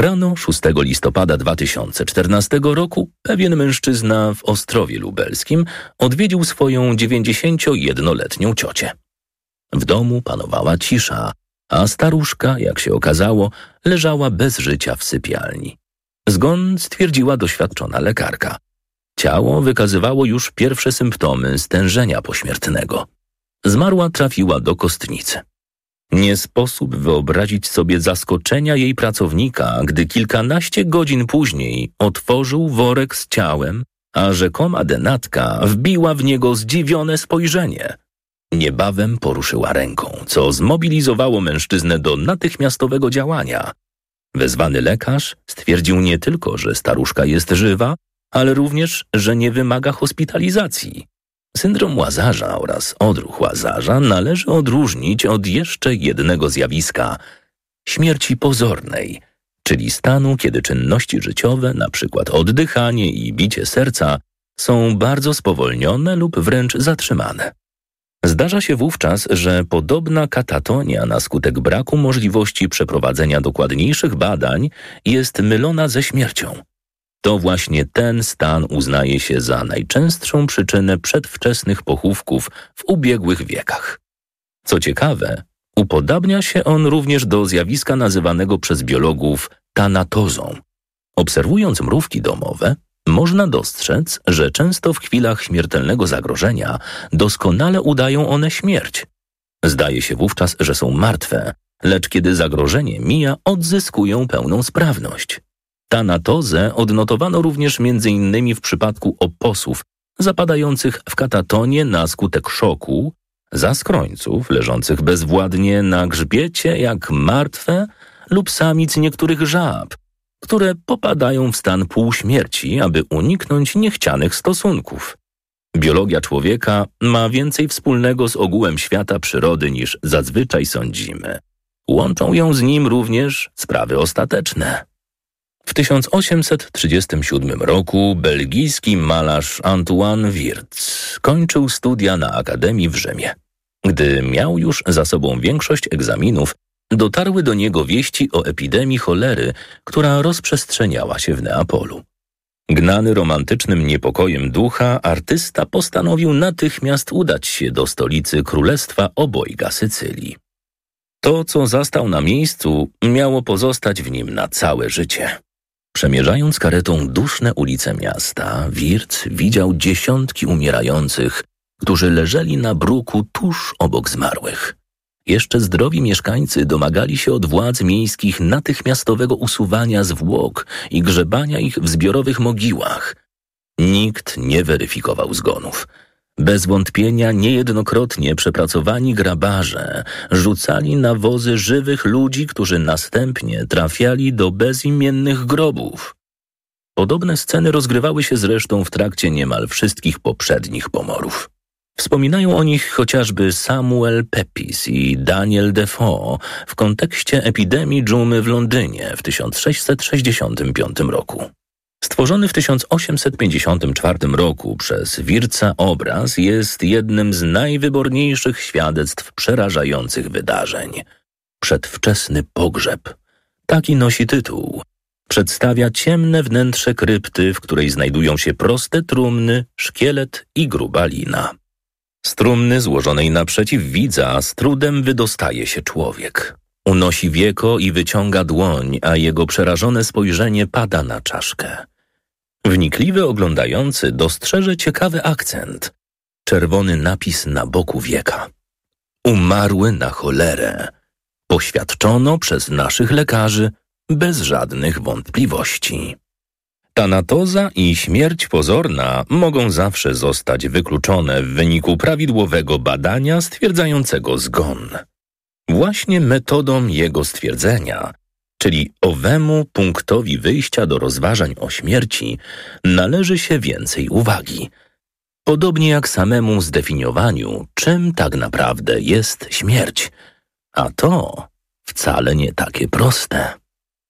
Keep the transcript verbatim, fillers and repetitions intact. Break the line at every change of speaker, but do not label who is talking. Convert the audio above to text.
Rano szóstego listopada dwa tysiące czternastego roku pewien mężczyzna w Ostrowie Lubelskim odwiedził swoją dziewięćdziesięciojednoletnią ciocię. W domu panowała cisza, a staruszka, jak się okazało, leżała bez życia w sypialni. Zgon stwierdziła doświadczona lekarka. Ciało wykazywało już pierwsze symptomy stężenia pośmiertnego. Zmarła trafiła do kostnicy. Nie sposób wyobrazić sobie zaskoczenia jej pracownika, gdy kilkanaście godzin później otworzył worek z ciałem, a rzekoma denatka wbiła w niego zdziwione spojrzenie. Niebawem poruszyła ręką, co zmobilizowało mężczyznę do natychmiastowego działania. Wezwany lekarz stwierdził nie tylko, że staruszka jest żywa, ale również, że nie wymaga hospitalizacji. Syndrom Łazarza oraz odruch Łazarza należy odróżnić od jeszcze jednego zjawiska – śmierci pozornej, czyli stanu, kiedy czynności życiowe, np. oddychanie i bicie serca, są bardzo spowolnione lub wręcz zatrzymane. Zdarza się wówczas, że podobna katatonia na skutek braku możliwości przeprowadzenia dokładniejszych badań jest mylona ze śmiercią. To właśnie ten stan uznaje się za najczęstszą przyczynę przedwczesnych pochówków w ubiegłych wiekach. Co ciekawe, upodabnia się on również do zjawiska nazywanego przez biologów tanatozą. Obserwując mrówki domowe, można dostrzec, że często w chwilach śmiertelnego zagrożenia doskonale udają one śmierć. Zdaje się wówczas, że są martwe, lecz kiedy zagrożenie mija, odzyskują pełną sprawność. Tanatozę odnotowano również między innymi w przypadku oposów zapadających w katatonię na skutek szoku, zaskrońców leżących bezwładnie na grzbiecie jak martwe lub samic niektórych żab, które popadają w stan półśmierci, aby uniknąć niechcianych stosunków. Biologia człowieka ma więcej wspólnego z ogółem świata przyrody niż zazwyczaj sądzimy. Łączą ją z nim również sprawy ostateczne. W tysiąc osiemset trzydziestym siódmym roku belgijski malarz Antoine Wiertz kończył studia na Akademii w Rzymie. Gdy miał już za sobą większość egzaminów, dotarły do niego wieści o epidemii cholery, która rozprzestrzeniała się w Neapolu. Gnany romantycznym niepokojem ducha, artysta postanowił natychmiast udać się do stolicy Królestwa Obojga Sycylii. To, co zastał na miejscu, miało pozostać w nim na całe życie. Przemierzając karetą duszne ulice miasta, Wiertz widział dziesiątki umierających, którzy leżeli na bruku tuż obok zmarłych. Jeszcze zdrowi mieszkańcy domagali się od władz miejskich natychmiastowego usuwania zwłok i grzebania ich w zbiorowych mogiłach. Nikt nie weryfikował zgonów. Bez wątpienia niejednokrotnie przepracowani grabarze rzucali na wozy żywych ludzi, którzy następnie trafiali do bezimiennych grobów. Podobne sceny rozgrywały się zresztą w trakcie niemal wszystkich poprzednich pomorów. Wspominają o nich chociażby Samuel Pepys i Daniel Defoe w kontekście epidemii dżumy w Londynie w tysiąc sześćset sześćdziesiątym piątym roku. Stworzony w tysiąc osiemset pięćdziesiątym czwartym roku przez Wiertza obraz jest jednym z najwyborniejszych świadectw przerażających wydarzeń. Przedwczesny pogrzeb. Taki nosi tytuł. Przedstawia ciemne wnętrze krypty, w której znajdują się proste trumny, szkielet i gruba lina. Z trumny złożonej naprzeciw widza z trudem wydostaje się człowiek. Unosi wieko i wyciąga dłoń, a jego przerażone spojrzenie pada na czaszkę. Wnikliwy oglądający dostrzeże ciekawy akcent. Czerwony napis na boku wieka. Umarły na cholerę. Poświadczono przez naszych lekarzy bez żadnych wątpliwości. Tanatoza i śmierć pozorna mogą zawsze zostać wykluczone w wyniku prawidłowego badania stwierdzającego zgon. Właśnie metodą jego stwierdzenia, czyli owemu punktowi wyjścia do rozważań o śmierci, należy się więcej uwagi. Podobnie jak samemu zdefiniowaniu, czym tak naprawdę jest śmierć. A to wcale nie takie proste.